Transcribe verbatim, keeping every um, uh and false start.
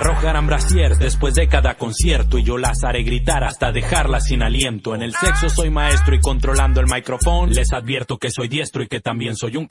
arrojarán brasier después de cada concierto y yo las haré gritar hasta dejarlas sin aliento. En el sexo soy maestro y controlando el micrófono les advierto que soy diestro y que también soy un